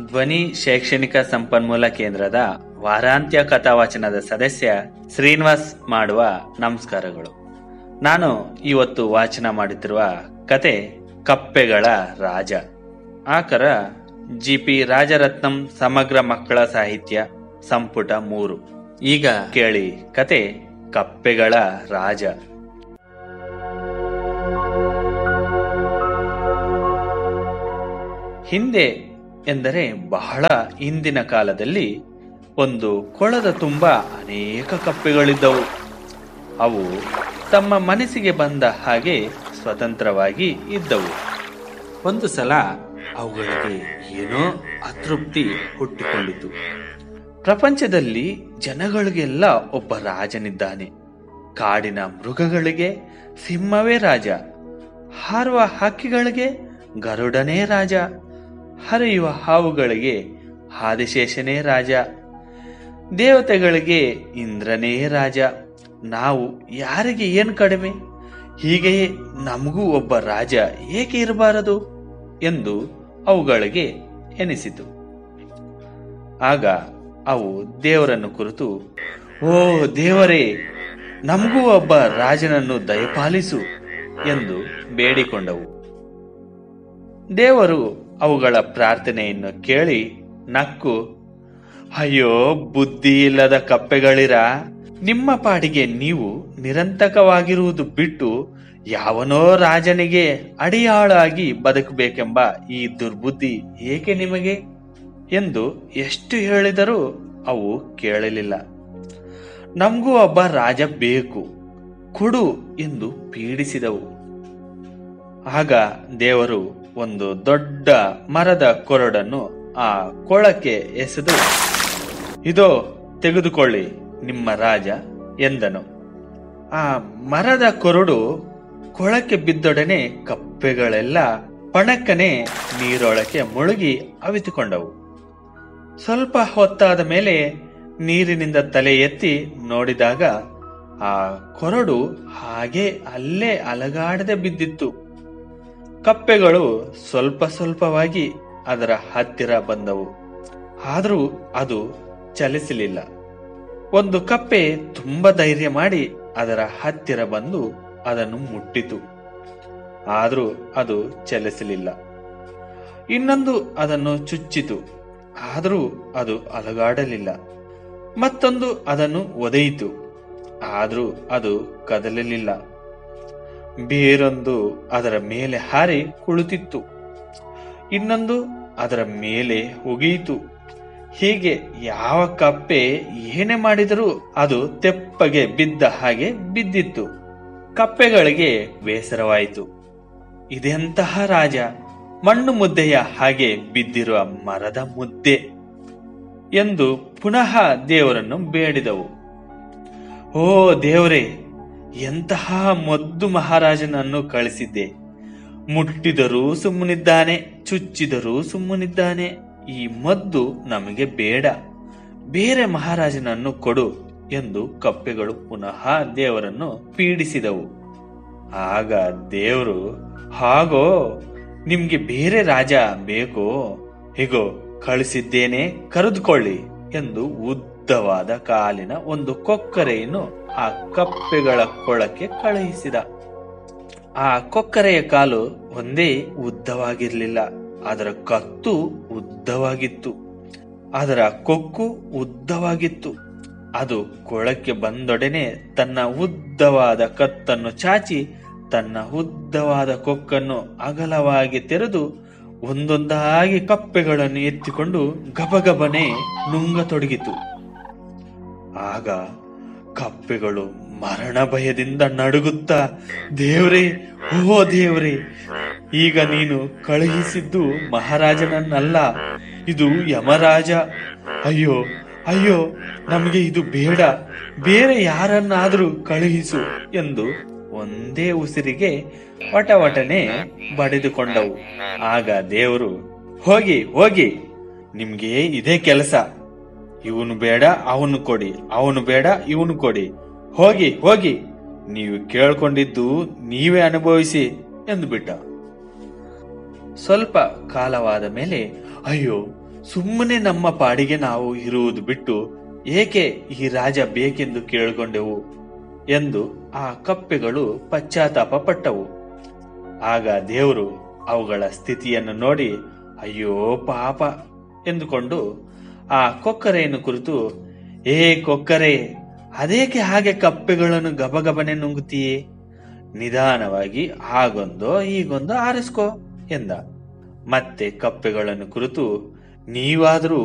ಧ್ವನಿ ಶೈಕ್ಷಣಿಕ ಸಂಪನ್ಮೂಲ ಕೇಂದ್ರದ ವಾರಾಂತ್ಯ ಕಥಾವಾಚನದ ಸದಸ್ಯ ಶ್ರೀನಿವಾಸ್ ಮಾಡುವ ನಮಸ್ಕಾರಗಳು. ನಾನು ಇವತ್ತು ವಾಚನ ಮಾಡುತ್ತಿರುವ ಕತೆ ಕಪ್ಪೆಗಳ ರಾಜ. ಆಕರ ಜಿ.ಪಿ. ರಾಜರತ್ನಂ ಸಮಗ್ರ ಮಕ್ಕಳ ಸಾಹಿತ್ಯ ಸಂಪುಟ 3. ಈಗ ಕೇಳಿ ಕತೆ ಕಪ್ಪೆಗಳ ರಾಜ. ಹಿಂದೆ ಎಂದರೆ ಬಹಳ ಹಿಂದಿನ ಕಾಲದಲ್ಲಿ ಒಂದು ಕೊಳದ ತುಂಬ ಅನೇಕ ಕಪ್ಪೆಗಳಿದ್ದವು. ಅವು ತಮ್ಮ ಮನಸ್ಸಿಗೆ ಬಂದ ಹಾಗೆ ಸ್ವತಂತ್ರವಾಗಿ ಇದ್ದವು. ಒಂದು ಸಲ ಅವುಗಳಿಗೆ ಏನೋ ಅತೃಪ್ತಿ ಹುಟ್ಟಿಕೊಂಡಿತು. ಪ್ರಪಂಚದಲ್ಲಿ ಜನಗಳಿಗೆಲ್ಲ ಒಬ್ಬ ರಾಜನಿದ್ದಾನೆ. ಕಾಡಿನ ಮೃಗಗಳಿಗೆ ಸಿಂಹವೇ ರಾಜ, ಹಾರುವ ಹಕ್ಕಿಗಳಿಗೆ ಗರುಡನೇ ರಾಜ, ಹರಿಯುವ ಹಾವುಗಳಿಗೆ ಆದಿಶೇಷನೇ ರಾಜ, ದೇವತೆಗಳಿಗೆ ಇಂದ್ರನೇ ರಾಜ. ನಾವು ಯಾರಿಗೆ ಏನು ಕಡಿಮೆ? ಹೀಗೆಯೇ ನಮಗೂ ಒಬ್ಬ ರಾಜ ಏಕೆ ಇರಬಾರದು ಎಂದು ಅವುಗಳಿಗೆ ಎನಿಸಿತು. ಆಗ ಅವು ದೇವರನ್ನು ಕುರಿತು, ಓ ದೇವರೇ, ನಮಗೂ ಒಬ್ಬ ರಾಜನನ್ನು ದಯಪಾಲಿಸು ಎಂದು ಬೇಡಿಕೊಂಡವು. ದೇವರು ಅವುಗಳ ಪ್ರಾರ್ಥನೆಯನ್ನು ಕೇಳಿ ನಕ್ಕು, ಅಯ್ಯೋ ಬುದ್ಧಿ ಇಲ್ಲದ ಕಪ್ಪೆಗಳಿರ, ನಿಮ್ಮ ಪಾಡಿಗೆ ನೀವು ನಿರಂತಕವಾಗಿರುವುದು ಬಿಟ್ಟು ಯಾವನೋ ರಾಜನಿಗೆ ಅಡಿಯಾಳಾಗಿ ಬದುಕಬೇಕೆಂಬ ಈ ದುರ್ಬುದ್ಧಿ ಏಕೆ ನಿಮಗೆ ಎಂದು ಎಷ್ಟು ಹೇಳಿದರೂ ಅವು ಕೇಳಲಿಲ್ಲ. ನಮಗೂ ಒಬ್ಬ ರಾಜ ಬೇಕು, ಕೊಡು ಎಂದು ಪೀಡಿಸಿದವು. ಆಗ ದೇವರು ಒಂದು ದೊಡ್ಡ ಮರದ ಕೊರಡನ್ನು ಆ ಕೊಳಕ್ಕೆ ಎಸೆದು, ಇದೋ ತೆಗೆದುಕೊಳ್ಳಿ ನಿಮ್ಮ ರಾಜ ಎಂದನು. ಆ ಮರದ ಕೊರಡು ಕೊಳಕ್ಕೆ ಬಿದ್ದೊಡನೆ ಕಪ್ಪೆಗಳೆಲ್ಲ ಪಣಕ್ಕನೆ ನೀರೊಳಕ್ಕೆ ಮುಳುಗಿ ಅವಿತುಕೊಂಡವು. ಸ್ವಲ್ಪ ಹೊತ್ತಾದ ಮೇಲೆ ನೀರಿನಿಂದ ತಲೆ ಎತ್ತಿ ನೋಡಿದಾಗ ಆ ಕೊರಡು ಹಾಗೆ ಅಲ್ಲೇ ಅಲಗಾಡದೆ ಬಿದ್ದಿತ್ತು. ಕಪ್ಪೆಗಳು ಸ್ವಲ್ಪ ಸ್ವಲ್ಪವಾಗಿ ಅದರ ಹತ್ತಿರ ಬಂದವು, ಆದರೂ ಅದು ಚಲಿಸಲಿಲ್ಲ. ಒಂದು ಕಪ್ಪೆ ತುಂಬಾ ಧೈರ್ಯ ಮಾಡಿ ಅದರ ಹತ್ತಿರ ಬಂದು ಅದನ್ನು ಮುಟ್ಟಿತು, ಆದರೂ ಅದು ಚಲಿಸಲಿಲ್ಲ. ಇನ್ನೊಂದು ಅದನ್ನು ಚುಚ್ಚಿತು, ಆದರೂ ಅದು ಅಲಗಾಡಲಿಲ್ಲ. ಮತ್ತೊಂದು ಅದನ್ನು ಒದೆಯಿತು, ಆದರೂ ಅದು ಕದಲಲಿಲ್ಲ. ಬೇರೊಂದು ಅದರ ಮೇಲೆ ಹಾರಿ ಕುಳಿತಿತ್ತು, ಇನ್ನೊಂದು ಅದರ ಮೇಲೆ ಒಗೆಯಿತು. ಹೀಗೆ ಯಾವ ಕಪ್ಪೆ ಏನೇ ಮಾಡಿದರೂ ಅದು ತೆಪ್ಪಗೆ ಬಿದ್ದ ಹಾಗೆ ಬಿದ್ದಿತ್ತು. ಕಪ್ಪೆಗಳಿಗೆ ಬೇಸರವಾಯಿತು. ಇದೆಂತಹ ರಾಜ, ಮಣ್ಣು ಮುದ್ದೆಯ ಹಾಗೆ ಬಿದ್ದಿರುವ ಮರದ ಮುದ್ದೆ ಎಂದು ಪುನಃ ದೇವರನ್ನು ಬೇಡಿದವು. ಓ ದೇವರೇ, ಎಂತಹ ಮೊದ್ದು ಮಹಾರಾಜನನ್ನು ಕಳಿಸಿದ್ದೆ. ಮುಟ್ಟಿದರೂ ಸುಮ್ಮನಿದ್ದಾನೆ, ಚುಚ್ಚಿದರೂ ಸುಮ್ಮನಿದ್ದಾನೆ. ಈ ಮದ್ದು ನಮಗೆ ಬೇಡ, ಬೇರೆ ಮಹಾರಾಜನನ್ನು ಕೊಡು ಎಂದು ಕಪ್ಪೆಗಳು ಪುನಃ ದೇವರನ್ನು ಪೀಡಿಸಿದವು. ಆಗ ದೇವರು, ಹಾಗೋ, ನಿಮ್ಗೆ ಬೇರೆ ರಾಜ ಬೇಕೋ? ಹೀಗೋ ಕಳಿಸಿದ್ದೇನೆ, ಕರೆದುಕೊಳ್ಳಿ ಎಂದು ಉದ್ದವಾದ ಕಾಲಿನ ಒಂದು ಕೊಕ್ಕರೆಯನ್ನು ಆ ಕಪ್ಪೆಗಳ ಕೊಳಕ್ಕೆ ಕಳುಹಿಸಿದ. ಆ ಕೊಕ್ಕರೆಯ ಕಾಲು ಒಂದೇ ಉದ್ದವಾಗಿರಲಿಲ್ಲ, ಅದರ ಕತ್ತು ಉದ್ದವಾಗಿತ್ತು, ಅದರ ಕೊಕ್ಕು ಉದ್ದವಾಗಿತ್ತು. ಅದು ಕೊಳಕ್ಕೆ ಬಂದೊಡನೆ ತನ್ನ ಉದ್ದವಾದ ಕತ್ತನ್ನು ಚಾಚಿ ತನ್ನ ಉದ್ದವಾದ ಕೊಕ್ಕನ್ನು ಅಗಲವಾಗಿ ತೆರೆದು ಒಂದೊಂದಾಗಿ ಕಪ್ಪೆಗಳನ್ನು ಎತ್ತಿಕೊಂಡು ಗಬಗಬನೆ ನುಂಗತೊಡಗಿತು. ಆಗ ಕಪ್ಪೆಗಳು ಮರಣ ಭಯದಿಂದ ನಡುಗುತ್ತಾ, ದೇವ್ರೇ, ಓ ದೇವ್ರೇ, ಈಗ ನೀನು ಕಳುಹಿಸಿದ್ದು ಮಹಾರಾಜನನ್ನಲ್ಲ, ಇದು ಯಮರಾಜ. ಅಯ್ಯೋ ಅಯ್ಯೋ, ನಮಗೆ ಇದು ಬೇಡ, ಬೇರೆ ಯಾರನ್ನಾದ್ರೂ ಕಳುಹಿಸು ಎಂದು ಒಂದೇ ಉಸಿರಿಗೆ ವಟವಟನೆ ಬಡಿದುಕೊಂಡವು. ಆಗ ದೇವರು, ಹೋಗಿ ಹೋಗಿ, ನಿಮ್ಗೆ ಇದೇ ಕೆಲಸ. ಇವನು ಬೇಡ ಅವನು ಕೊಡಿ, ಅವನು ಬೇಡ ಇವನು ಕೊಡಿ, ಹೋಗಿ ಹೋಗಿ, ನೀವು ಕೇಳ್ಕೊಂಡಿದ್ದು ನೀವೇ ಅನುಭವಿಸಿ ಎಂದು ಬಿಟ್ಟ. ಸ್ವಲ್ಪ ಕಾಲವಾದ ಮೇಲೆ, ಅಯ್ಯೋ ಸುಮ್ಮನೆ ನಮ್ಮ ಪಾಡಿಗೆ ನಾವು ಇರುವುದು ಬಿಟ್ಟು ಏಕೆ ಈ ರಾಜ ಬೇಕೆಂದು ಕೇಳಿಕೊಂಡೆವು ಎಂದು ಆ ಕಪ್ಪೆಗಳು ಪಶ್ಚಾತ್ತಾಪ ಪಟ್ಟವು. ಆಗ ದೇವರು ಅವುಗಳ ಸ್ಥಿತಿಯನ್ನು ನೋಡಿ ಅಯ್ಯೋ ಪಾಪ ಎಂದುಕೊಂಡು ಆ ಕೊಕ್ಕರೆಯನ್ನು ಕುರಿತು, ಏ ಕೊಕ್ಕರೆ, ಅದೇಕೆ ಹಾಗೆ ಕಪ್ಪೆಗಳನ್ನು ಗಬಗಬನೆ ನುಂಗುತ್ತೀಯೇ? ನಿಧಾನವಾಗಿ ಹಾಗೊಂದೋ ಹೀಗೊಂದೋ ಆರಿಸ್ಕೋ ಎಂದ. ಮತ್ತೆ ಕಪ್ಪೆಗಳನ್ನು ಕುರಿತು, ನೀವಾದರೂ